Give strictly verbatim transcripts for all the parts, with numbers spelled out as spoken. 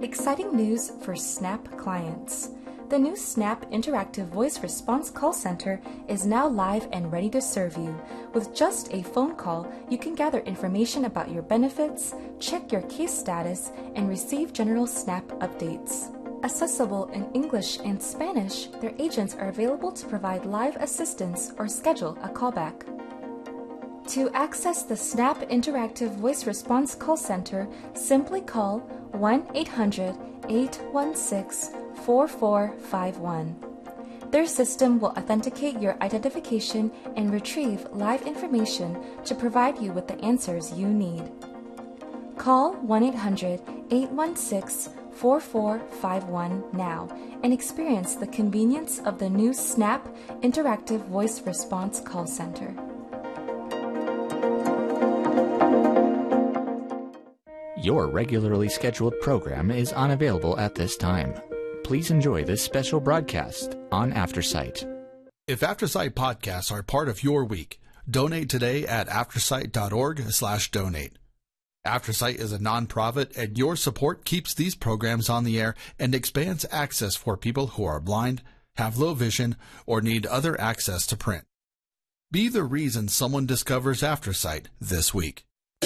Exciting news for Snap clients. The new Snap Interactive Voice Response Call Center is now live and ready to serve you. With just a phone call, you can gather information about your benefits, check your case status, and receive general Snap updates. Accessible in English and Spanish, their agents are available to provide live assistance or schedule a callback. To access the Snap Interactive Voice Response Call Center, simply call one eight hundred, eight one six, four four five one. Their system will authenticate your identification and retrieve live information to provide you with the answers you need. Call one eight hundred, eight one six, four four five one now and experience the convenience of the new Snap Interactive Voice Response Call Center. Your regularly scheduled program is unavailable at this time. Please enjoy this special broadcast on AfterSight. If AfterSight podcasts are part of your week, donate today at aftersight.org slash donate. AfterSight is a nonprofit, and your support keeps these programs on the air and expands access for people who are blind, have low vision, or need other access to print. Be the reason someone discovers AfterSight this week.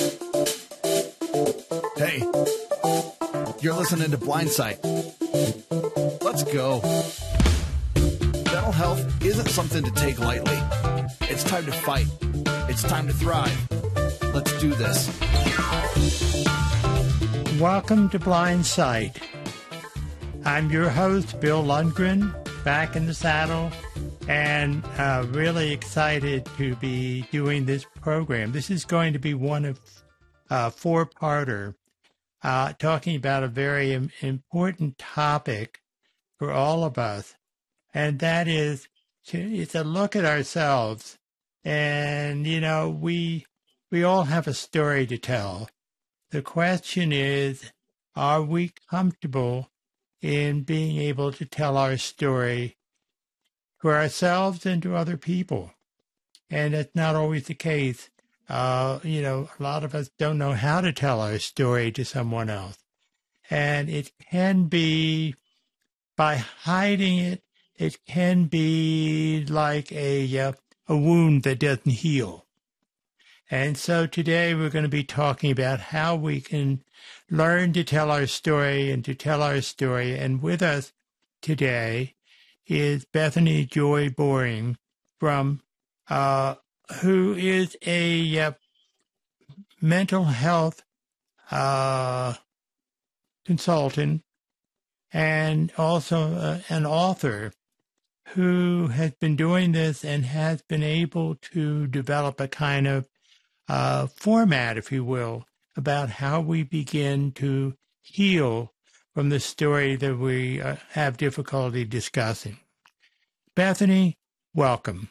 Hey, you're listening to Blindsight. Let's go. Mental health isn't something to take lightly. It's time to fight. It's time to thrive. Let's do this. Welcome to Blindsight. I'm your host, Bill Lundgren, back in the saddle, and uh, really excited to be doing this program. This is going to be one of uh, four-parter, uh, talking about a very im- important topic for all of us, and that is to, it's a look at ourselves. And, you know, we we all have a story to tell. The question is, are we comfortable in being able to tell our story to ourselves and to other people? And that's not always the case. Uh, you know, a lot of us don't know how to tell our story to someone else. And it can be by hiding it. It can be like a, uh, a wound that doesn't heal. And so today we're going to be talking about how we can learn to tell our story and to tell our story. And with us today is Bethany Joy Boring from, uh, who is a uh, mental health uh, consultant and also uh, an author who has been doing this and has been able to develop a kind of uh, format, if you will, about how we begin to heal from the story that we uh, have difficulty discussing. Bethany, welcome.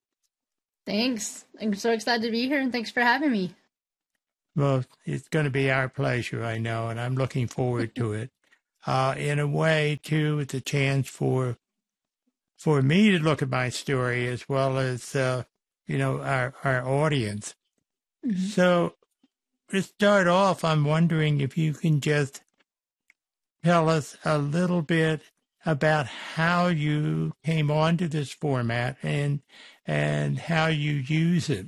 Thanks. I'm so excited to be here, and thanks for having me. Well, it's going to be our pleasure, I know, and I'm looking forward to it. Uh, in a way, too, it's a chance for for me to look at my story as well as, uh, you know, our, our audience. Mm-hmm. So to start off, I'm wondering if you can just tell us a little bit about how you came onto this format and and how you use it.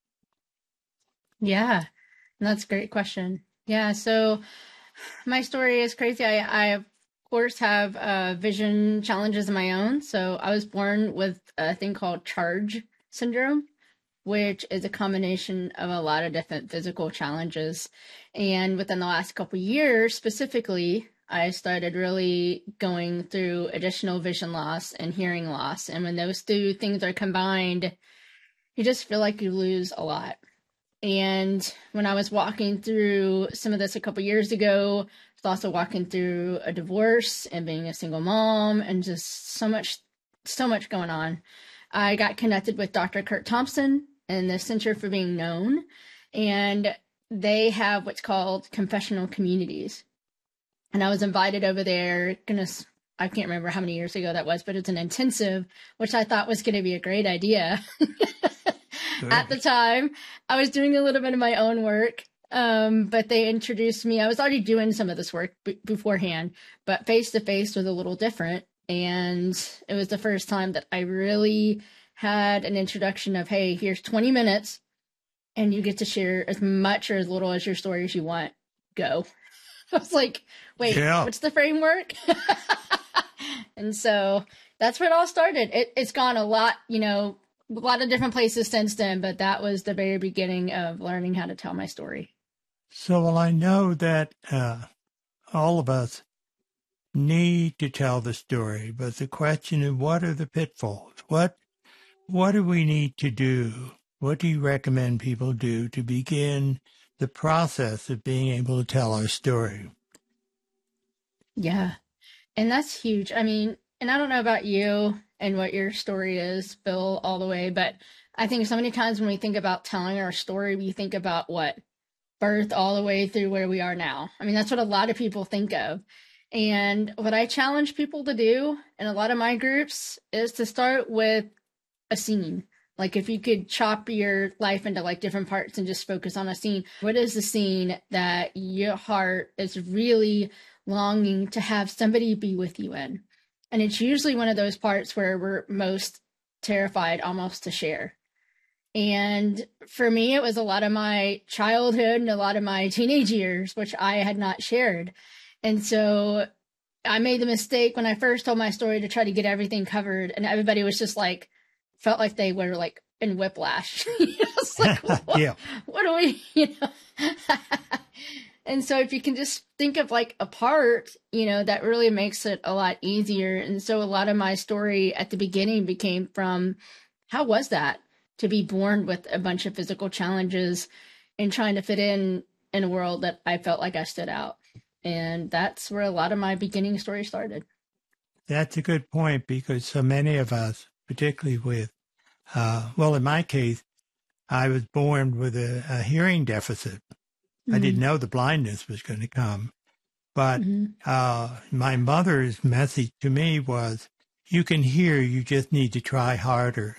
Yeah, that's a great question. Yeah, so my story is crazy. I, I of course, have uh, vision challenges of my own. So I was born with a thing called CHARGE syndrome, which is a combination of a lot of different physical challenges. And within the last couple of years, specifically, I started really going through additional vision loss and hearing loss. And when those two things are combined, you just feel like you lose a lot. And when I was walking through some of this a couple years ago, I was also walking through a divorce and being a single mom and just so much, so much going on. I got connected with Doctor Kurt Thompson and the Center for Being Known. And they have what's called confessional communities. And I was invited over there, goodness, I can't remember how many years ago that was, but it's an intensive, which I thought was going to be a great idea. At the time, I was doing a little bit of my own work. Um, but they introduced me. I was already doing some of this work b- beforehand, but face to face was a little different. And it was the first time that I really had an introduction of, hey, here's twenty minutes and you get to share as much or as little as your story as you want. Go. I was like, wait, yeah. What's the framework? And so that's where it all started. It, it's gone a lot, you know, a lot of different places since then, but that was the very beginning of learning how to tell my story. So, well, I know that uh, all of us need to tell the story, but the question is, what are the pitfalls? What, what do we need to do? What do you recommend people do to begin the process of being able to tell our story? Yeah. And that's huge. I mean, and I don't know about you and what your story is, Bill, all the way, but I think so many times when we think about telling our story, we think about what? Birth all the way through where we are now. I mean, that's what a lot of people think of. And what I challenge people to do in a lot of my groups is to start with a scene. Like if you could chop your life into like different parts and just focus on a scene, what is the scene that your heart is really longing to have somebody be with you in? And it's usually one of those parts where we're most terrified almost to share. And for me, it was a lot of my childhood and a lot of my teenage years, which I had not shared. And so I made the mistake when I first told my story to try to get everything covered. And everybody was just like, felt like they were like in whiplash. It's like, what, yeah. What do we, you know? And so if you can just think of like a part, you know, that really makes it a lot easier. And so a lot of my story at the beginning became from, how was that to be born with a bunch of physical challenges and trying to fit in in a world that I felt like I stood out. And that's where a lot of my beginning story started. That's a good point, because so many of us, particularly with, uh, well, in my case, I was born with a, a hearing deficit. Mm-hmm. I didn't know the blindness was going to come. But mm-hmm. uh, my mother's message to me was, you can hear, you just need to try harder.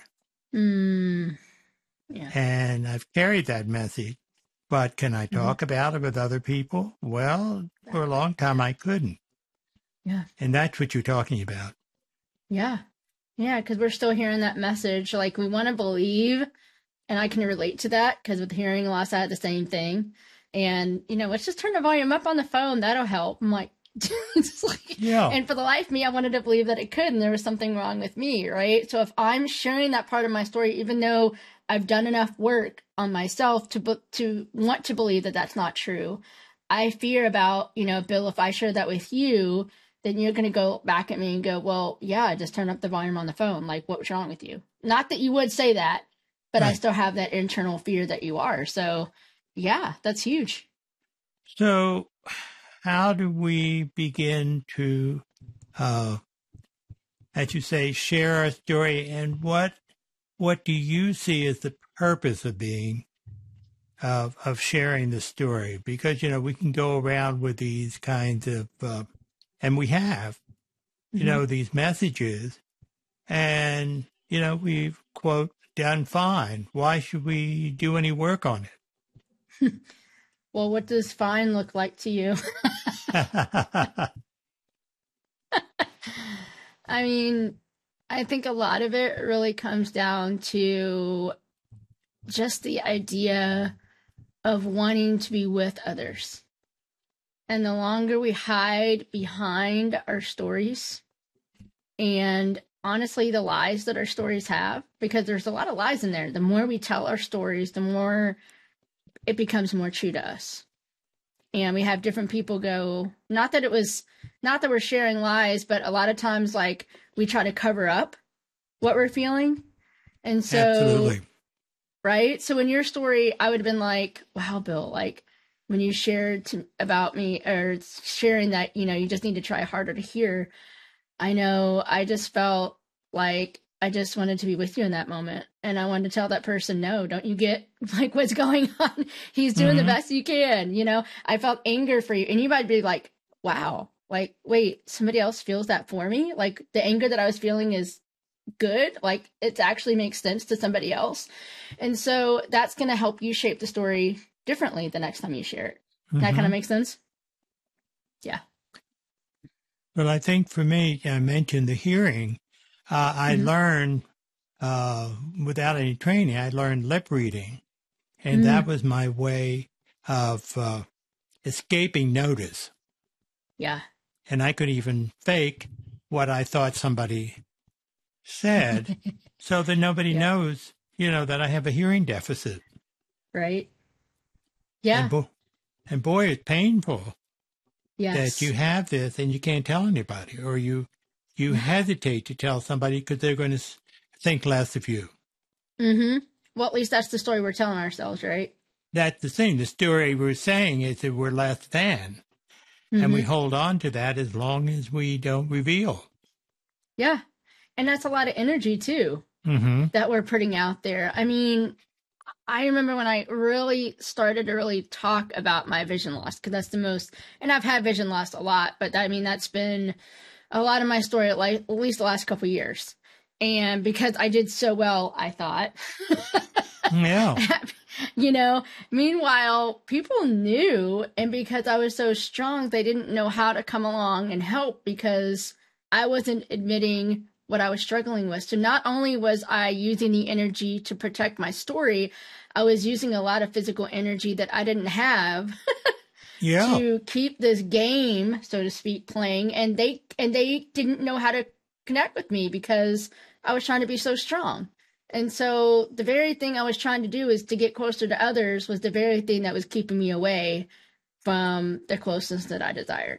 Mm. Yeah. And I've carried that message. But can I talk mm-hmm. about it with other people? Well, for a long time, I couldn't. Yeah. And that's what you're talking about. Yeah. Yeah, because we're still hearing that message. Like, we want to believe, and I can relate to that, because with hearing loss, I had the same thing. And, you know, let's just turn the volume up on the phone. That'll help. I'm like, it's like, yeah. And for the life of me, I wanted to believe that it could, and there was something wrong with me, right? So if I'm sharing that part of my story, even though I've done enough work on myself to to want to believe that that's not true, I fear about, you know, Bill, if I share that with you, then you're going to go back at me and go, well, yeah, just turn up the volume on the phone. Like, what's wrong with you? Not that you would say that, but right. I still have that internal fear that you are. So, yeah, that's huge. So how do we begin to, uh, as you say, share our story? And what what do you see as the purpose of being, of, of sharing the story? Because, you know, we can go around with these kinds of, uh, and we have, you mm-hmm. know, these messages, and, you know, we've, quote, done fine. Why should we do any work on it? Well, what does fine look like to you? I mean, I think a lot of it really comes down to just the idea of wanting to be with others. And the longer we hide behind our stories, and honestly, the lies that our stories have, because there's a lot of lies in there, the more we tell our stories, the more it becomes more true to us. And we have different people go, not that it was, not that we're sharing lies, but a lot of times, like, we try to cover up what we're feeling. And so, absolutely. Right? So in your story, I would have been like, wow, Bill, like, when you shared to, about me, or sharing that, you know, you just need to try harder to hear, I know I just felt like I just wanted to be with you in that moment. And I wanted to tell that person, no, don't you get like what's going on? He's doing mm-hmm. the best you can. You know, I felt anger for you. And you might be like, wow, like, wait, somebody else feels that for me? Like, the anger that I was feeling is good. Like, it actually makes sense to somebody else. And so that's going to help you shape the story differently the next time you share it. Mm-hmm. That kind of makes sense? Yeah. Well, I think for me, I mentioned the hearing. Uh, I Mm-hmm. learned, uh, without any training, I learned lip reading. And Mm. that was my way of uh, escaping notice. Yeah. And I could even fake what I thought somebody said so that nobody Yeah. knows, you know, that I have a hearing deficit. Right? Yeah. And, bo- and boy, it's painful Yes. that you have this and you can't tell anybody, or you you hesitate to tell somebody because they're going to think less of you. Mm-hmm. Well, at least that's the story we're telling ourselves, right? That's the thing. The story we're saying is that we're less than. Mm-hmm. And we hold on to that as long as we don't reveal. Yeah. And that's a lot of energy, too, Mm-hmm. that we're putting out there. I mean, I remember when I really started to really talk about my vision loss, because that's the most, and I've had vision loss a lot, but I mean, that's been a lot of my story, like at least the last couple of years. And because I did so well, I thought, Yeah. you know, meanwhile, people knew, and because I was so strong, they didn't know how to come along and help because I wasn't admitting what I was struggling with. So not only was I using the energy to protect my story, I was using a lot of physical energy that I didn't have Yeah. to keep this game, so to speak, playing. And they and they didn't know how to connect with me because I was trying to be so strong. And so the very thing I was trying to do is to get closer to others was the very thing that was keeping me away from the closeness that I desired.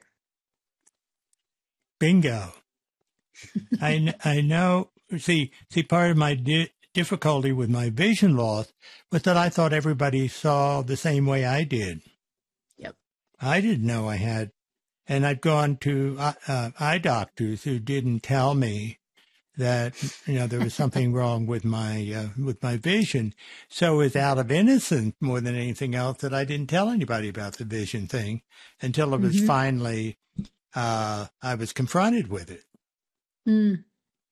Bingo. I, kn- I know. See, see, part of my di- difficulty with my vision loss was that I thought everybody saw the same way I did. Yep. I didn't know I had, and I'd gone to uh, uh, eye doctors who didn't tell me that, you know, there was something wrong with my uh, with my vision. So it was out of innocence more than anything else that I didn't tell anybody about the vision thing until it was Mhm. finally uh, I was confronted with it. Mm.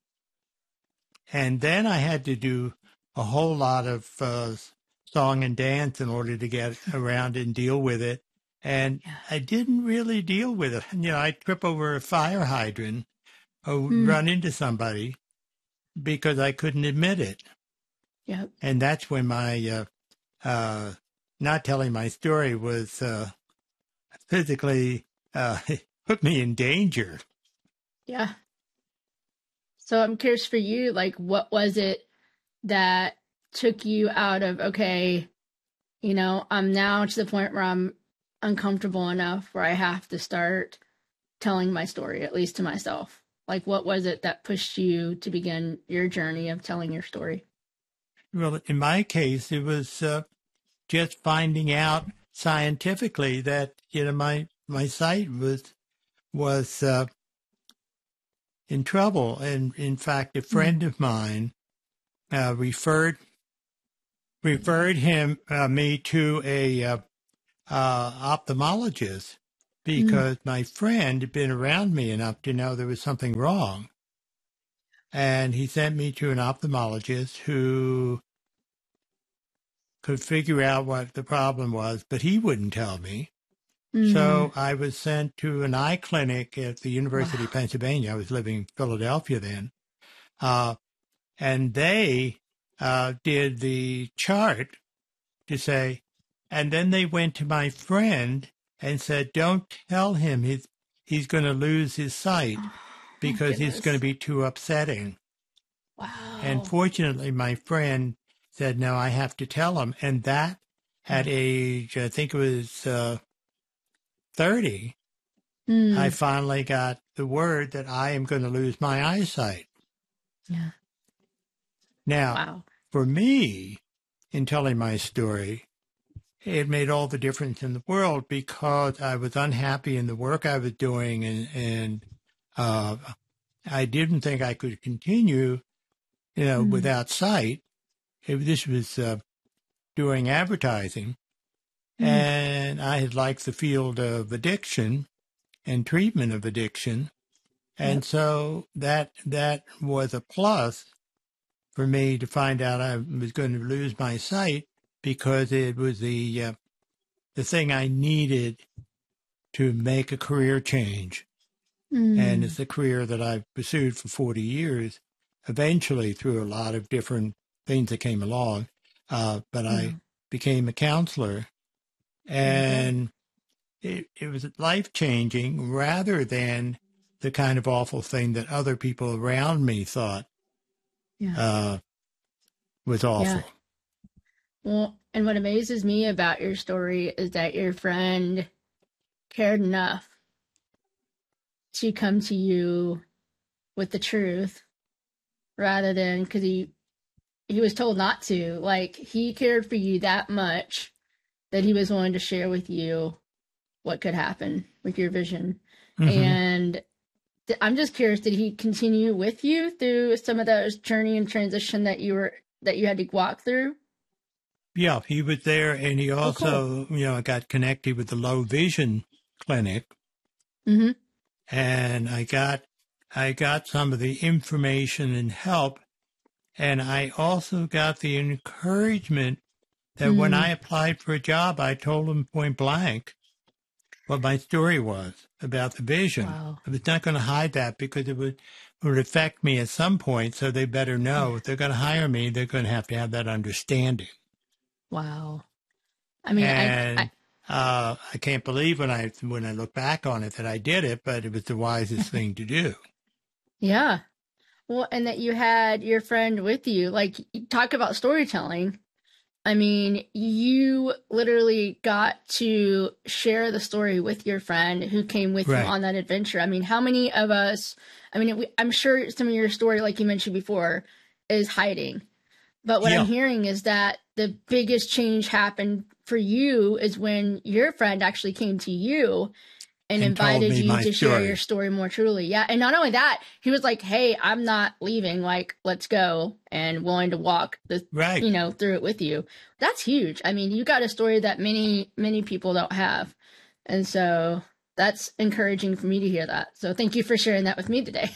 And then I had to do a whole lot of uh, song and dance in order to get around and deal with it. And Yeah. I didn't really deal with it. You know, I'd trip over a fire hydrant or Mm. run into somebody because I couldn't admit it. Yep. And that's when my uh, uh, not telling my story was uh, physically uh, put me in danger. Yeah. So I'm curious for you, like, what was it that took you out of, okay, you know, I'm now to the point where I'm uncomfortable enough where I have to start telling my story, at least to myself. Like, what was it that pushed you to begin your journey of telling your story? Well, in my case, it was uh, just finding out scientifically that, you know, my my sight was was uh, in trouble. And in fact, a friend of mine uh, referred referred him uh, me to a uh, uh, ophthalmologist because my friend had been around me enough to know there was something wrong. And he sent me to an ophthalmologist who could figure out what the problem was, but he wouldn't tell me. Mm. So I was sent to an eye clinic at the University of Wow. Pennsylvania. I was living in Philadelphia then. Uh, and they uh, did the chart to say, and then they went to my friend and said, don't tell him he's, he's going to lose his sight Oh, my because it's goodness. going to be too upsetting. Wow. And fortunately, my friend said, no, I have to tell him. And that at age, I think it was uh, thirty, Mm. I finally got the word that I am going to lose my eyesight. Yeah. Now, Wow. for me, in telling my story, it made all the difference in the world because I was unhappy in the work I was doing, and, and uh, I didn't think I could continue, you know, Mm. without sight. It, this was uh, doing advertising, Mm. and I had liked the field of addiction and treatment of addiction, and Yep. so that that was a plus for me to find out I was going to lose my sight because it was the uh, the thing I needed to make a career change. Mm. And it's a career that I've pursued for forty years, eventually through a lot of different things that came along. Uh, but Mm. I became a counselor, and it, it was life-changing rather than the kind of awful thing that other people around me thought Yeah. uh, was awful. Yeah. Well, and what amazes me about your story is that your friend cared enough to come to you with the truth rather than because he he was told not to. Like, he cared for you that much that he was willing to share with you what could happen with your vision. Mhm. And th- I'm just curious, did he continue with you through some of those journey and transition that you were that you had to walk through? Yeah, he was there, and he Oh, cool. also, you know, got connected with the low vision clinic, Mm-hmm. and I got, I got some of the information and help, and I also got the encouragement that when Mm. I applied for a job, I told them point blank what my story was about the vision. Wow. I was not going to hide that because it would, would affect me at some point, so they better know if they're going to hire me, they're going to have to have that understanding. Wow. I mean, and I, I uh, I can't believe when I when I look back on it that I did it, but it was the wisest thing to do. yeah. Well, and that you had your friend with you. Like, you talk about storytelling. I mean, you literally got to share the story with your friend who came with Right. you on that adventure. I mean, how many of us, I mean, we, I'm sure some of your story, like you mentioned before, is hiding. But what Yeah. I'm hearing is that the biggest change happened for you is when your friend actually came to you and, And told invited me you my to share story. your story more truly. Yeah. And not only that, he was like, hey, I'm not leaving. Like, let's go, and willing to walk the, Right. you know, through it with you. That's huge. I mean, you got a story that many, many people don't have. And so that's encouraging for me to hear that. So thank you for sharing that with me today.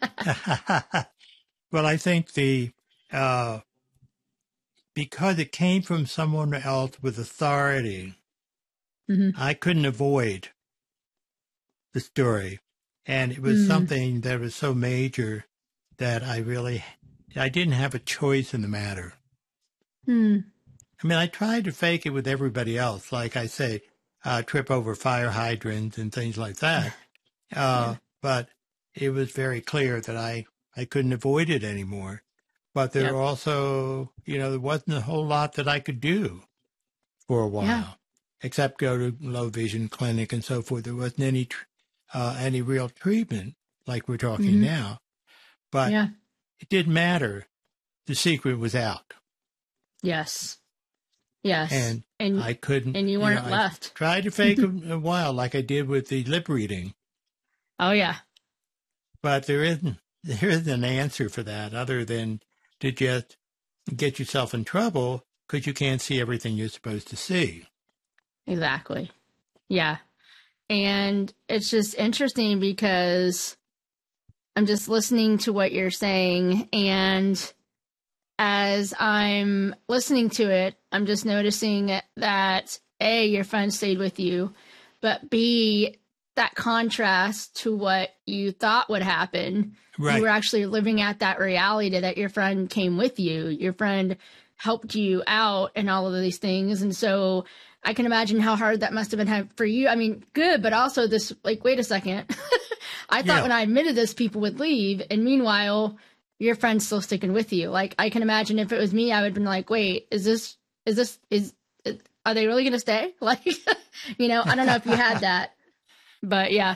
Well, I think the uh, because it came from someone else with authority, hmm I couldn't avoid the story, and it was Mm. something that was so major that I really I didn't have a choice in the matter. Hmm. I mean, I tried to fake it with everybody else, like I say, uh, trip over fire hydrants and things like that. Uh, Yeah. But it was very clear that I, I couldn't avoid it anymore. But there Yep. also, you know, there wasn't a whole lot that I could do for a while, Yeah. except go to low vision clinic and so forth. There wasn't any, tr- uh, any real treatment like we're talking Mhm. now. But Yeah. it didn't matter. The secret was out. Yes. Yes. And and I couldn't. and you know, weren't I left. tried to fake a, a while, like I did with the lip reading, Oh yeah. but there isn't there isn't an answer for that other than to just get yourself in trouble because you can't see everything you're supposed to see. Exactly. Yeah. And it's just interesting because I'm just listening to what you're saying, and as I'm listening to it, I'm just noticing that A, your friend stayed with you, but B, that contrast to what you thought would happen. Right. You were actually living at that reality that your friend came with you. Your friend helped you out and all of these things. And so I can imagine how hard that must have been had for you. I mean, good, but also this, like, wait a second. I thought Yeah. when I admitted this, people would leave. And meanwhile, your friend's still sticking with you. Like, I can imagine if it was me, I would have been like, wait, is this, is this, is, is are they really going to stay? Like, you know, I don't know if you had that, but yeah.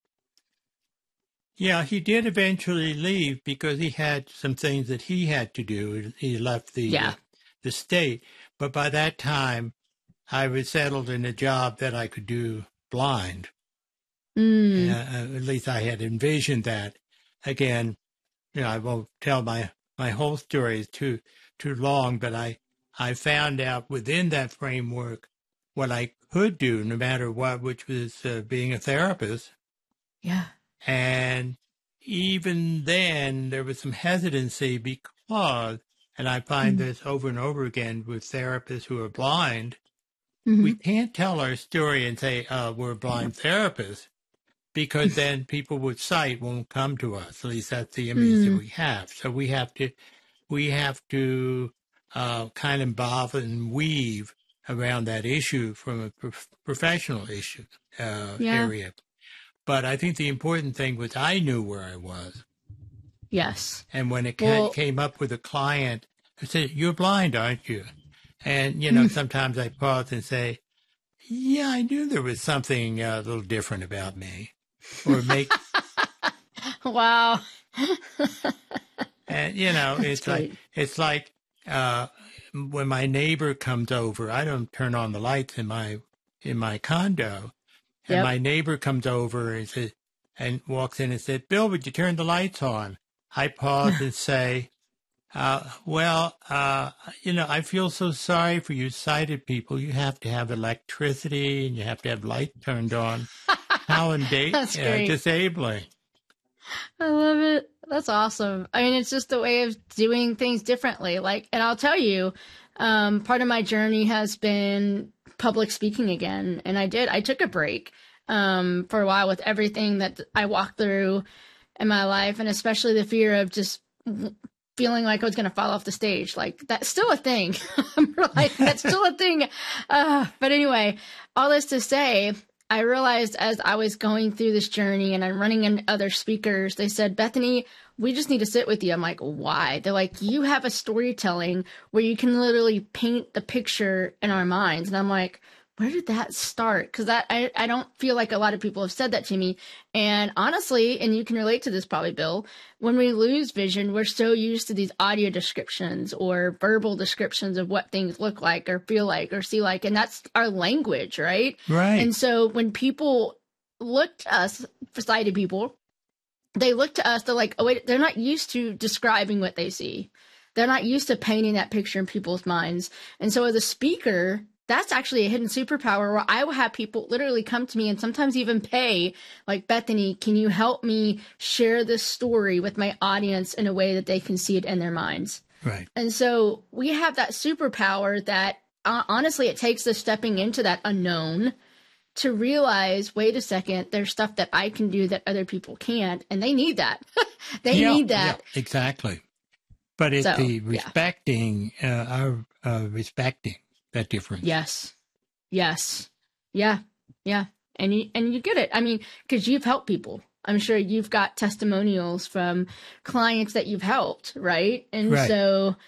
Yeah, he did eventually leave because he had some things that he had to do. He left the Yeah. uh, the state, but by that time, I was settled in a job that I could do blind. Mm, Uh, at least I had envisioned that. Again, you know, I won't tell my, my whole story is too too long, but I I found out within that framework what I could do, no matter what, which was uh, being a therapist. yeah. And even then, there was some hesitancy because, and I find Mm. this over and over again with therapists who are blind, Mm-hmm. We can't tell our story and say, uh, we're a blind therapist, because then people with sight won't come to us. At least that's the image mm-hmm. that we have. So we have to, we have to uh, kind of bob and weave around that issue from a prof- professional issue uh, yeah. area. But I think the important thing was I knew where I was. Yes. And when it well, came up with a client, I said, "You're blind, aren't you?" And, you know, mm-hmm. sometimes I pause and say, "Yeah, I knew there was something uh, a little different about me." Or make. Wow. And, you know, That's it's great. like, it's like, uh, when my neighbor comes over, I don't turn on the lights in my, in my condo. And yep. my neighbor comes over and says, and walks in and said, "Bill, would you turn the lights on?" I pause and say, uh, well, uh, you know, I feel so sorry for you sighted people. You have to have electricity and you have to have lights turned on. How indeed uh, disabling. I love it. That's awesome. I mean, it's just a way of doing things differently. Like, and I'll tell you, um, part of my journey has been public speaking again. And I did, I took a break, um, for a while with everything that I walked through in my life. And especially the fear of just feeling like I was going to fall off the stage. Like, that's still a thing. Like, that's still a thing. Uh, but anyway, all this to say, I realized as I was going through this journey and I'm running into other speakers, they said, "Bethany, we just need to sit with you." I'm like, "Why?" They're like, "You have a storytelling where you can literally paint the picture in our minds." And I'm like, where did that start? Because that I, I don't feel like a lot of people have said that to me. And honestly, and you can relate to this probably, Bill, when we lose vision, we're so used to these audio descriptions or verbal descriptions of what things look like or feel like or see like. And that's our language, right? Right. And so when people look to us, for sighted people, they look to us, they're like, oh, wait, they're not used to describing what they see. They're not used to painting that picture in people's minds. And so as a speaker, that's actually a hidden superpower where I will have people literally come to me and sometimes even pay, like, "Bethany, can you help me share this story with my audience in a way that they can see it in their minds?" Right. And so we have that superpower that uh, honestly, it takes us stepping into that unknown to realize, wait a second, there's stuff that I can do that other people can't. And they need that. They yeah, need that. Yeah, exactly. But it's so, the respecting, yeah. uh, our uh, respecting. That difference. Yes. Yes. Yeah. Yeah. And you, and you get it. I mean, because you've helped people. I'm sure you've got testimonials from clients that you've helped, right? And right. so,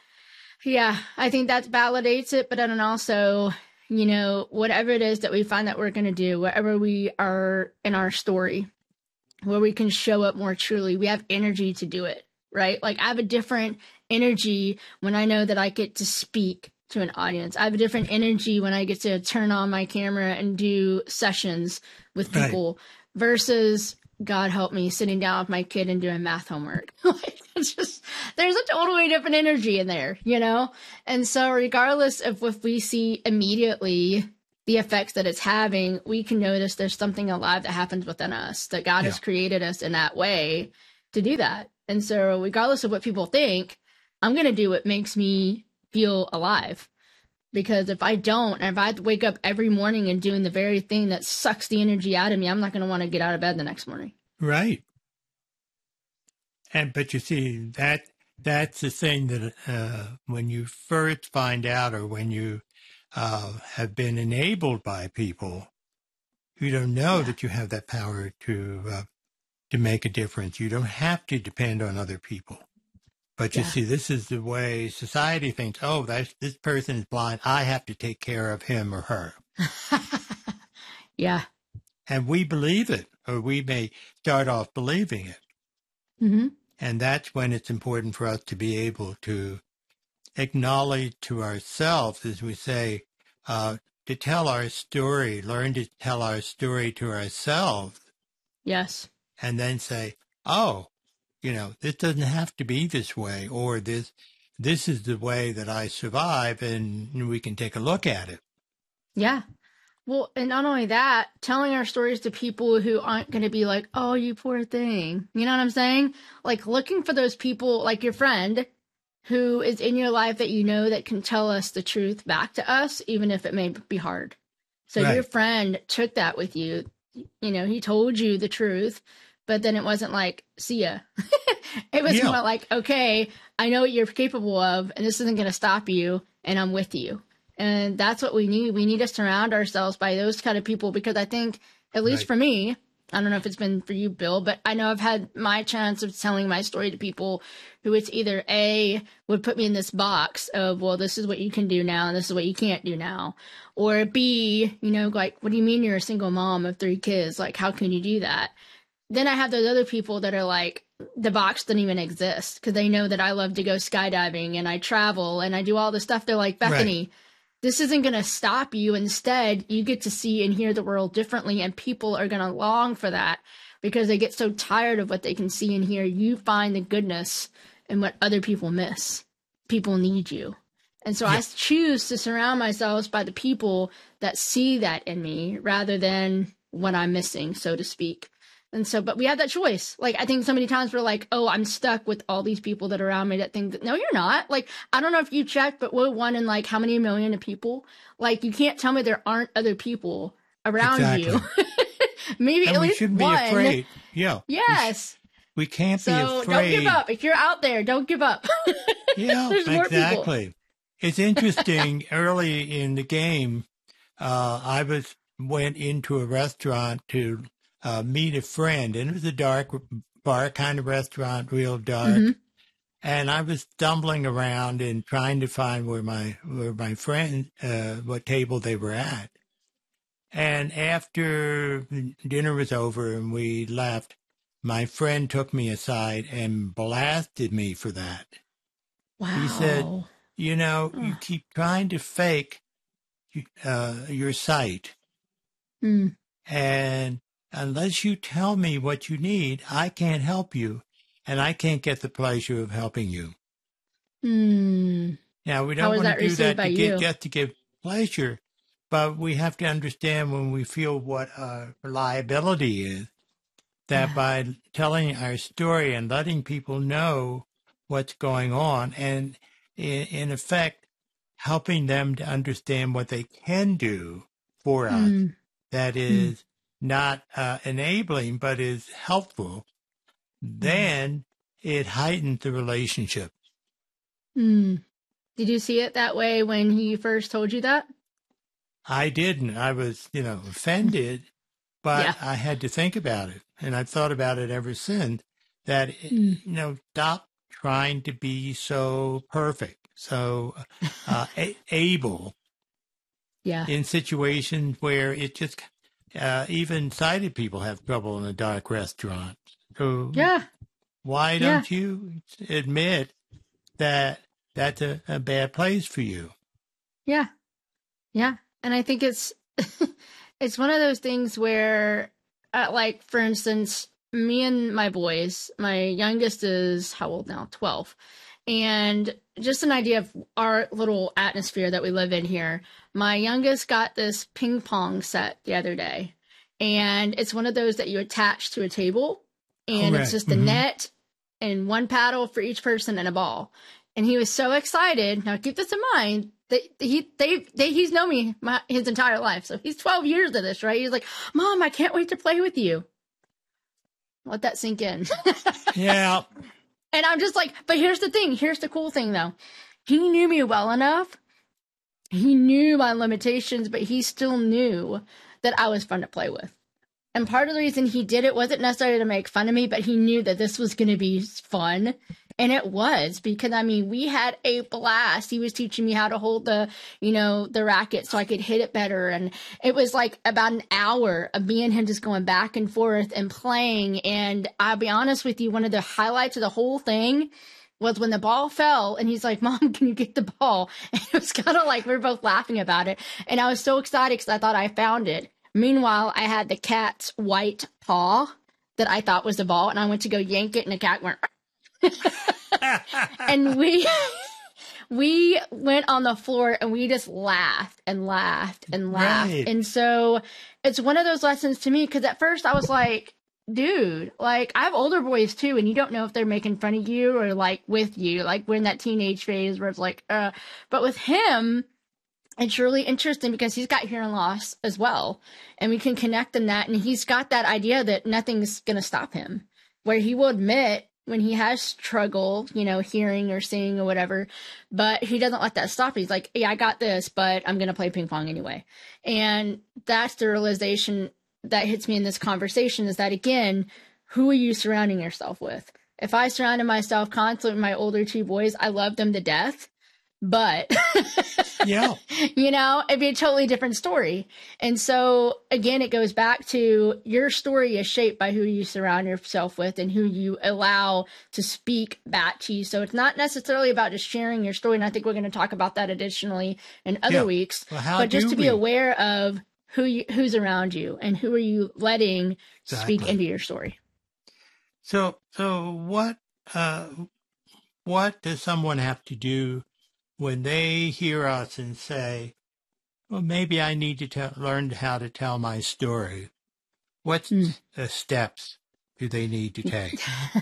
yeah, I think that validates it. But then also, you know, whatever it is that we find that we're going to do, wherever we are in our story, where we can show up more truly, we have energy to do it, right? Like, I have a different energy when I know that I get to speak to an audience. I have a different energy when I get to turn on my camera and do sessions with people right. versus, God help me, sitting down with my kid and doing math homework. Like, it's just, there's a totally different energy in there, you know? And so regardless of if we see immediately the effects that it's having, we can notice there's something alive that happens within us, that God yeah. has created us in that way to do that. And so regardless of what people think, I'm going to do what makes me feel alive. Because if I don't, and if I have to wake up every morning and doing the very thing that sucks the energy out of me, I'm not going to want to get out of bed the next morning. Right. And, but you see, that, that's the thing that, uh, when you first find out, or when you, uh, have been enabled by people, you don't know yeah. that you have that power to, uh, to make a difference. You don't have to depend on other people. But you yeah. see, this is the way society thinks, oh, that's, this person is blind. I have to take care of him or her. Yeah. And we believe it, or we may start off believing it. Mm-hmm. And that's when it's important for us to be able to acknowledge to ourselves, as we say, uh, to tell our story, learn to tell our story to ourselves. Yes. And then say, oh, you know, this doesn't have to be this way, or this, this is the way that I survive, and we can take a look at it. Yeah. Well, and not only that, telling our stories to people who aren't going to be like, "Oh, you poor thing." You know what I'm saying? Like, looking for those people, like your friend, who is in your life that you know that can tell us the truth back to us, even if it may be hard. So Right. your friend took that with you. You know, he told you the truth, but then it wasn't like, see ya. It was Yeah. more like, okay, I know what you're capable of, and this isn't going to stop you, and I'm with you. And that's what we need. We need to surround ourselves by those kind of people, because I think, at least Right. for me, I don't know if it's been for you, Bill, but I know I've had my chance of telling my story to people who it's either A, would put me in this box of, well, this is what you can do now and this is what you can't do now. Or B, you know, like, what do you mean you're a single mom of three kids? Like, how can you do that? Then I have those other people that are like, the box doesn't even exist, because they know that I love to go skydiving and I travel and I do all this stuff. They're like, Bethany, Right. this isn't going to stop you. Instead, you get to see and hear the world differently, and people are going to long for that because they get so tired of what they can see and hear. You find the goodness in what other people miss. People need you. And so Yeah. I choose to surround myself by the people that see that in me rather than what I'm missing, so to speak. And so, but we have that choice. Like, I think so many times we're like, oh, I'm stuck with all these people that are around me that think that, no, you're not. Like, I don't know if you checked, but we're one in like how many million of people? Like, you can't tell me there aren't other people around Exactly. you. Maybe And at we least shouldn't one. be afraid. Yeah. We sh- Yes. We, can't So be don't afraid. give up. If you're out there, don't give up. Yeah, There's more people. exactly. It's interesting. Early in the game, uh, I was went into a restaurant to uh, meet a friend, and it was a dark bar kind of restaurant, real dark. Mhm. And I was stumbling around and trying to find where my where my friend, uh, what table they were at. And after dinner was over and we left, my friend took me aside and blasted me for that. Wow. He said, you know, you keep trying to fake uh, your sight. Mm. And unless you tell me what you need, I can't help you. And I can't get the pleasure of helping you. Mm. Now, we How don't was want that to do received that by to you? get, just to give pleasure. But we have to understand when we feel what our liability is, that Yeah. by telling our story and letting people know what's going on, and in, in effect, helping them to understand what they can do for us, Mm. that is not uh, enabling, but is helpful, then it heightens the relationship. Mm. Did you see it that way when he first told you that? I didn't. I was, you know, offended, but Yeah. I had to think about it. And I've thought about it ever since, that, Mm. you know, stop trying to be so perfect, so uh, a- able Yeah. in situations where it just, uh, even sighted people have trouble in a dark restaurant. So Yeah. why Yeah. don't you admit that that's a, a bad place for you? Yeah. Yeah. And I think it's it's one of those things where uh, like, for instance, me and my boys, my youngest is how old now? twelve. And just an idea of our little atmosphere that we live in here. My youngest got this ping pong set the other day. And it's one of those that you attach to a table. And Correct. it's just a Mhm. net and one paddle for each person and a ball. And he was so excited. Now keep this in mind. That he they, they he's known me my, his entire life. So he's twelve years of this, right? He's like, Mom, I can't wait to play with you. Let that sink in. Yeah. And I'm just like, but here's the thing. Here's the cool thing, though. He knew me well enough. He knew my limitations, but he still knew that I was fun to play with. And part of the reason he did it wasn't necessarily to make fun of me, but he knew that this was going to be fun. And it was, because, I mean, we had a blast. He was teaching me how to hold the, you know, the racket so I could hit it better. And it was like about an hour of me and him just going back and forth and playing. And I'll be honest with you, one of the highlights of the whole thing was when the ball fell and he's like, Mom, can you get the ball? And it was kind of like we were both laughing about it. And I was so excited because I thought I found it. Meanwhile, I had the cat's white paw that I thought was the ball, and I went to go yank it, and the cat went. And we we went on the floor, and we just laughed and laughed and laughed. Right. And so it's one of those lessons to me, because at first I was like, dude, like I have older boys too, and you don't know if they're making fun of you or like with you, like we're in that teenage phase where it's like, uh, but with him, it's really interesting because he's got hearing loss as well, and we can connect in that, and he's got that idea that nothing's going to stop him, where he will admit when he has trouble, you know, hearing or seeing or whatever, but he doesn't let that stop. He's like, yeah, I got this, but I'm going to play ping pong anyway. And that's the realization that hits me in this conversation, is that, again, who are you surrounding yourself with? If I surrounded myself constantly with my older two boys, I love them to death, but yeah, you know, it'd be a totally different story. And so again, it goes back to your story is shaped by who you surround yourself with and who you allow to speak back to you. So it's not necessarily about just sharing your story. And I think we're going to talk about that additionally in other yeah. weeks, well, how but just do to be we? aware of who you, who's around you and who are you letting Exactly. speak into your story. So, so what, uh, what does someone have to do when they hear us and say, well, maybe I need to tell, learn how to tell my story? What Mm. uh, steps do they need to take?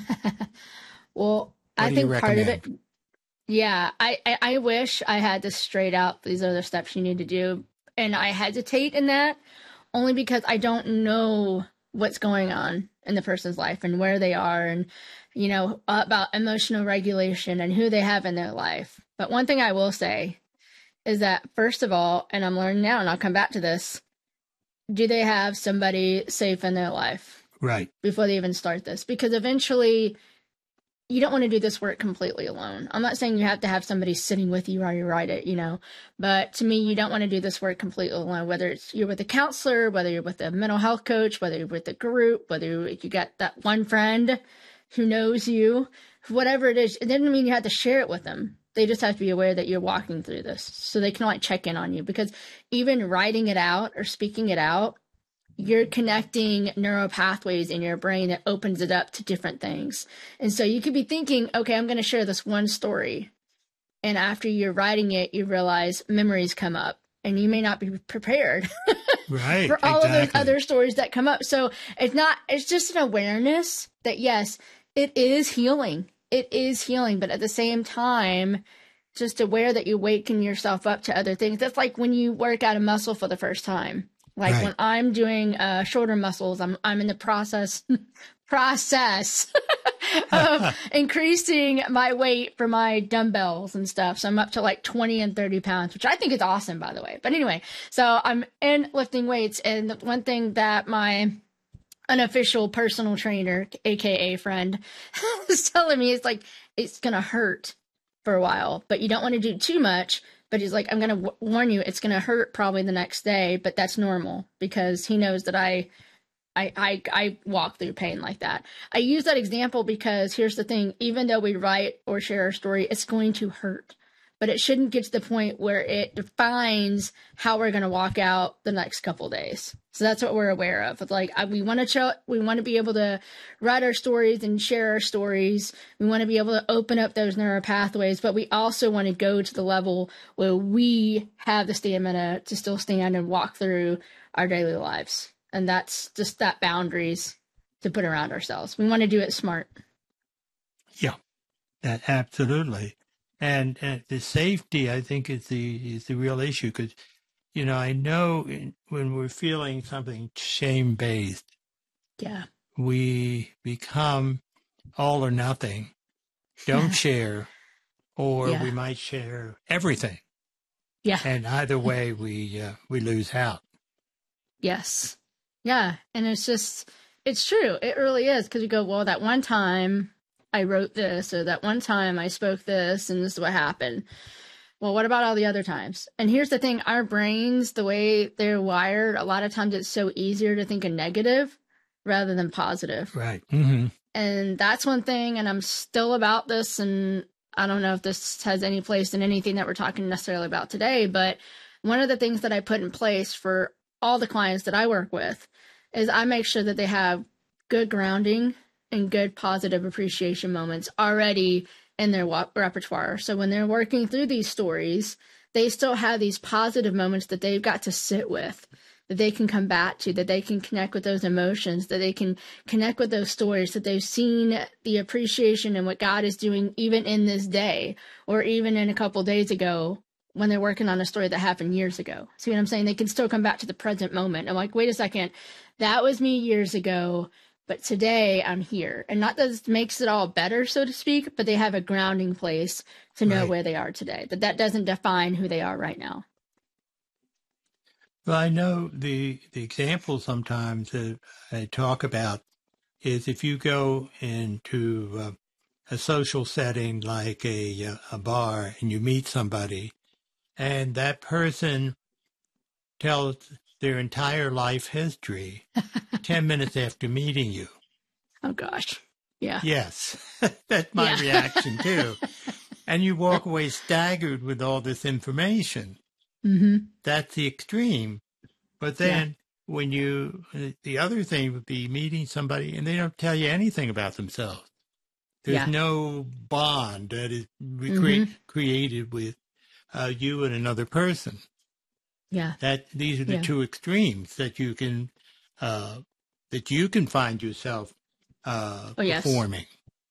Well, What I do you think part of it, recommend? yeah, I, I, I wish I had this straight out. These are the steps you need to do. And I hesitate in that only because I don't know what's going on in the person's life and where they are and, you know, about emotional regulation and who they have in their life. But one thing I will say is that, first of all, and I'm learning now, and I'll come back to this, do they have somebody safe in their life Right. before they even start this? Because eventually you don't want to do this work completely alone. I'm not saying you have to have somebody sitting with you while you write it, you know, but to me, you don't want to do this work completely alone, whether it's you're with a counselor, whether you're with a mental health coach, whether you're with a group, whether you got that one friend who knows you, whatever it is. It doesn't mean you have to share it with them. They just have to be aware that you're walking through this so they can like check in on you, because even writing it out or speaking it out, you're connecting neural pathways in your brain that opens it up to different things. And so you could be thinking, okay, I'm going to share this one story. And after you're writing it, you realize memories come up and you may not be prepared Right. for all exactly. of those other stories that come up. So it's not, it's just an awareness that yes, it is healing. It is healing. But at the same time, just aware that you waken yourself up to other things. That's like when you work out a muscle for the first time. Like Right. when I'm doing uh, shoulder muscles, I'm I'm in the process process of increasing my weight for my dumbbells and stuff. So I'm up to like twenty and thirty pounds, which I think is awesome, by the way. But anyway, so I'm in lifting weights, and the one thing that my unofficial personal trainer, aka friend, was telling me is like it's gonna hurt for a while, but you don't want to do too much. But he's like, I'm going to w- warn you, it's going to hurt probably the next day, but that's normal because he knows that I, I, I, I walk through pain like that. I use that example because here's the thing, even though we write or share our story, it's going to hurt, but it shouldn't get to the point where it defines how we're going to walk out the next couple of days. So that's what we're aware of. It's like, I, we want to show, we want to be able to write our stories and share our stories. We want to be able to open up those neural pathways, but we also want to go to the level where we have the stamina to still stand and walk through our daily lives. And that's just that boundaries to put around ourselves. We want to do it smart. Yeah, that absolutely. And, and the safety, I think, is the is the real issue because, you know, I know in, when we're feeling something shame-based, Yeah. we become all or nothing, don't share, or Yeah. we might share everything. Yeah. And either way, we uh, we lose out. Yes. Yeah. And it's just, it's true. It really is. Because you go, well, that one time I wrote this, or that one time I spoke this, and this is what happened. Well, what about all the other times? And here's the thing, our brains, the way they're wired, a lot of times it's so easier to think of negative rather than positive. Right. Mm-hmm. And that's one thing, and I'm still about this, and I don't know if this has any place in anything that we're talking necessarily about today, but one of the things that I put in place for all the clients that I work with is I make sure that they have good grounding and good positive appreciation moments already in their wa- repertoire. So when they're working through these stories, they still have these positive moments that they've got to sit with, that they can come back to, that they can connect with those emotions, that they can connect with those stories, that they've seen the appreciation and what God is doing even in this day, or even in a couple days ago when they're working on a story that happened years ago. See what I'm saying? They can still come back to the present moment. I'm like, wait a second, that was me years ago, but today I'm here. And not that it makes it all better, so to speak, but they have a grounding place to know Right. where they are today, that that doesn't define who they are right now. Well, I know the the example sometimes that I talk about is if you go into uh, a social setting like a a bar and you meet somebody, and that person tells their entire life history ten minutes after meeting you. Oh, gosh. Yeah. Yes, that's my Yeah. reaction too. And you walk away staggered with all this information. Mm-hmm. That's the extreme. But then when you, the other thing would be meeting somebody and they don't tell you anything about themselves. There's Yeah. no bond that is re- Mhm. created with uh, you and another person. Yeah. That these are the Yeah. two extremes that you can, uh, that you can find yourself uh, Oh, yes. performing.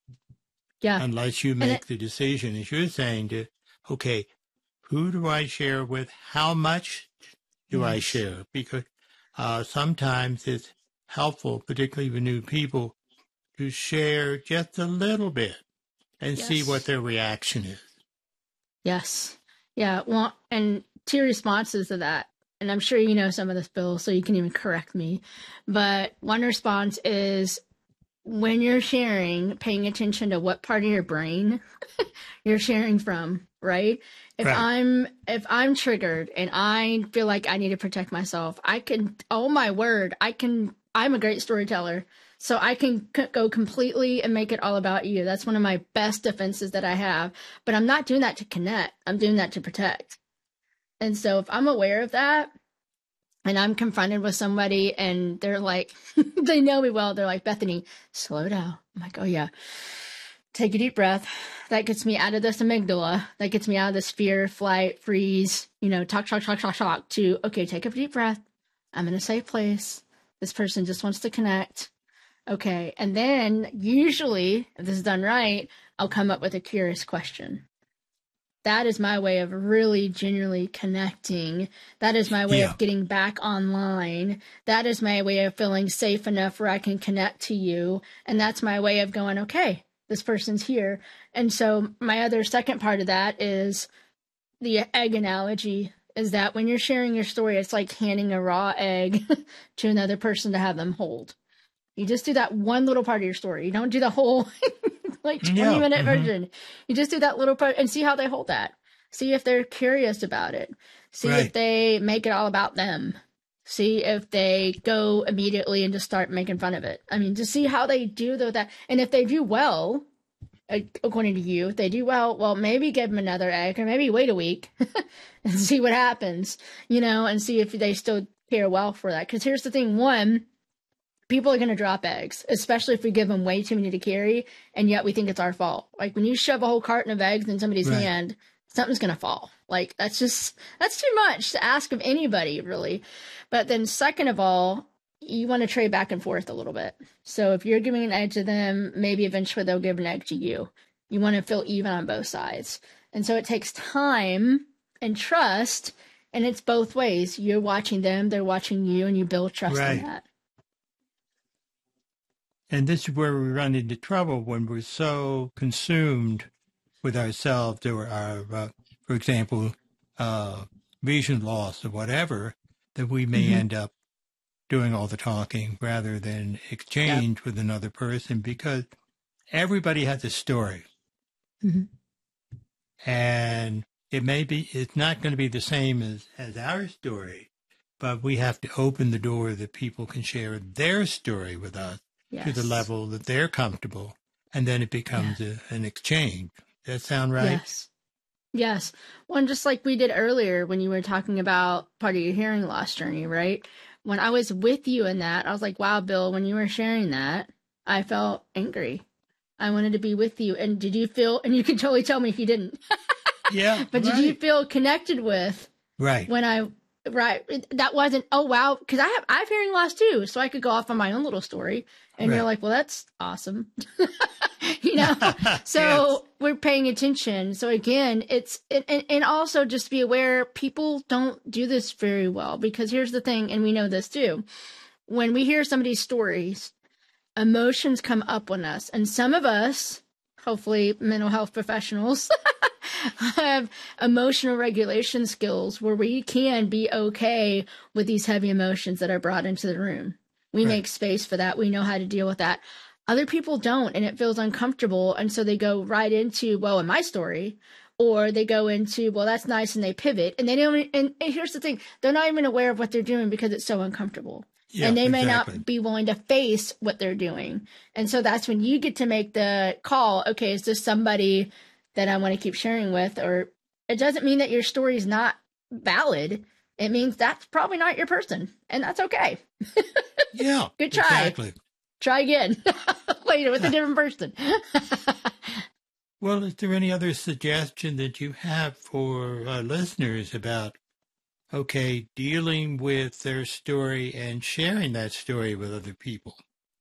Yeah. Unless you And make it- the decision, as you're saying, to, okay, who do I share with? How much do I Yes. share? Because uh, sometimes it's helpful, particularly with new people, to share just a little bit and see Yes. what their reaction is. Yes. Yeah. Well, and two responses to that, and I'm sure you know some of this, Bill, so you can even correct me. But one response is when you're sharing, paying attention to what part of your brain you're sharing from, right? If Right. I'm if I'm triggered and I feel like I need to protect myself, I can, oh my word, I can, I'm a great storyteller. So I can c- go completely and make it all about you. That's one of my best defenses that I have. But I'm not doing that to connect. I'm doing that to protect. And so if I'm aware of that and I'm confronted with somebody and they're like, they know me well, they're like, Bethany, slow down. I'm like, oh yeah. Take a deep breath. That gets me out of this amygdala. That gets me out of this fear, flight, freeze, you know, talk, talk, talk, talk, talk to, okay, take a deep breath. I'm in a safe place. This person just wants to connect. Okay. And then usually, if this is done right, I'll come up with a curious question. That is my way of really genuinely connecting. That is my way Yeah. of getting back online. That is my way of feeling safe enough where I can connect to you. And that's my way of going, okay, this person's here. And so my other second part of that is the egg analogy, is that when you're sharing your story, it's like handing a raw egg to another person to have them hold. You just do that one little part of your story. You don't do the whole like twenty Yeah, minute mhm. version. You just do that little part and see how they hold that. See if they're curious about it. See if Right. they make it all about them. See if they go immediately and just start making fun of it. I mean, just see how they do though that. And if they do well, uh, according to you, if they do well, well, maybe give them another egg or maybe wait a week and see what happens, you know, and see if they still care well for that. Because here's the thing. One, people are going to drop eggs, especially if we give them way too many to carry, and yet we think it's our fault. Like when you shove a whole carton of eggs in somebody's Right. hand, something's going to fall. Like that's just, that's too much to ask of anybody, really. But then second of all, you want to trade back and forth a little bit. So if you're giving an egg to them, maybe eventually they'll give an egg to you. You want to feel even on both sides. And so it takes time and trust, and it's both ways. You're watching them, they're watching you, and you build trust Right. in that. And this is where we run into trouble when we're so consumed with ourselves or our, uh, for example, uh, vision loss or whatever, that we may Mhm. end up doing all the talking rather than exchange with another person, because everybody has a story. Mhm. And it may be, it's not going to be the same as, as our story, but we have to open the door that people can share their story with us Yes. to the level that they're comfortable, and then it becomes a, an exchange. Does that sound right? Yes. Yes. Well, and just like we did earlier when you were talking about part of your hearing loss journey, right? When I was with you in that, I was like, wow, Bill, when you were sharing that, I felt angry. I wanted to be with you. And did you feel, and you can totally tell me if you didn't, Yeah. but right. did you feel connected with Right. when I right. That wasn't, oh, wow. Because I have, I have hearing loss too. So I could go off on my own little story. And right. You're like, well, that's awesome. you know? So yes. We're paying attention. So again, it's, and, and also just be aware people don't do this very well, because here's the thing. And we know this too. When we hear somebody's stories, emotions come up on us. And some of us, hopefully mental health professionals, have emotional regulation skills where we can be okay with these heavy emotions that are brought into the room. We right. make space for that. We know how to deal with that. Other people don't, and it feels uncomfortable. And so they go right into, well, in my story, or they go into, well, that's nice, and they pivot. And they don't, and here's the thing, they're not even aware of what they're doing because it's so uncomfortable. Yeah, and they may exactly. not be willing to face what they're doing. And so that's when you get to make the call, okay, is this somebody that I want to keep sharing with? Or it doesn't mean that your story is not valid. It means that's probably not your person, and that's okay. Yeah. Good try. Exactly. Try again. Later with a different person. Well, is there any other suggestion that you have for uh, listeners about, okay, dealing with their story and sharing that story with other people?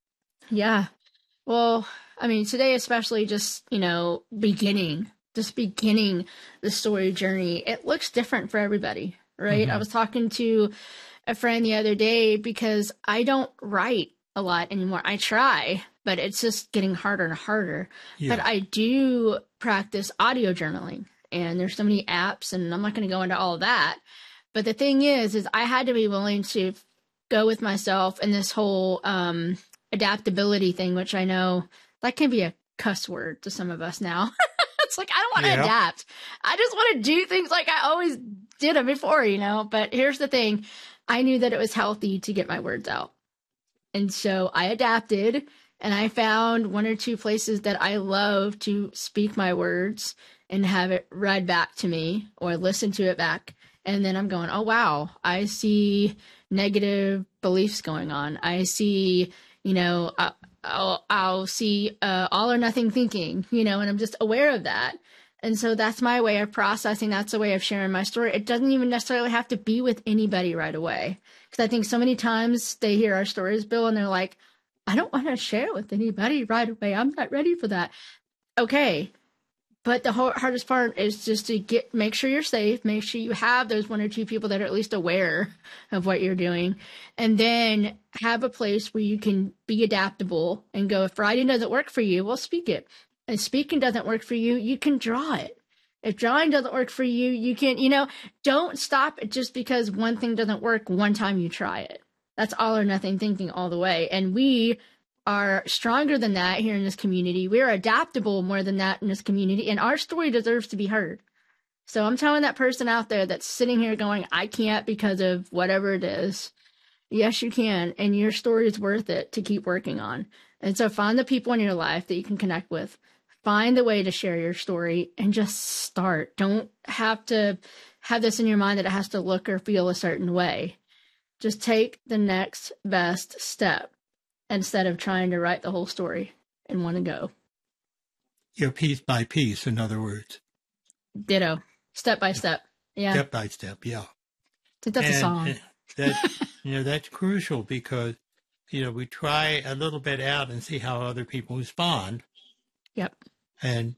Yeah. Well, I mean, today especially, just, you know, beginning, just beginning the story journey, it looks different for everybody, right? Mm-hmm. I was talking to a friend the other day because I don't write a lot anymore. I try, but it's just getting harder and harder. Yeah. But I do practice audio journaling, and there's so many apps, and I'm not going to go into all of that. But the thing is, is I had to be willing to go with myself in this whole um, adaptability thing, which I know that can be a cuss word to some of us now. It's like, I don't want to yeah. adapt. I just want to do things like I always did them before, you know. But here's the thing. I knew that it was healthy to get my words out. And so I adapted, and I found one or two places that I love to speak my words and have it read back to me or listen to it back. And then I'm going, oh, wow, I see negative beliefs going on. I see, you know, uh, I'll, I'll see uh, all or nothing thinking, you know, and I'm just aware of that. And so that's my way of processing. That's the way of sharing my story. It doesn't even necessarily have to be with anybody right away. Because I think so many times they hear our stories, Bill, and they're like, I don't want to share with anybody right away. I'm not ready for that. Okay. But the hardest part is just to get, make sure you're safe, make sure you have those one or two people that are at least aware of what you're doing, and then have a place where you can be adaptable and go, if writing doesn't work for you, well, speak it. If speaking doesn't work for you, you can draw it. If drawing doesn't work for you, you can, you know, don't stop it just because one thing doesn't work one time you try it. That's all or nothing thinking all the way. And we are stronger than that here in this community. We're adaptable more than that in this community, and our story deserves to be heard. So I'm telling that person out there that's sitting here going, I can't because of whatever it is. Yes, you can. And your story is worth it to keep working on. And so find the people in your life that you can connect with. Find a way to share your story and just start. Don't have to have this in your mind that it has to look or feel a certain way. Just take the next best step instead of trying to write the whole story in one go. You're piece by piece, in other words. Ditto. Step by step. Yeah. Step by step, yeah. I think that's and a song. That, you know, that's crucial because, you know, we try a little bit out and see how other people respond. Yep. And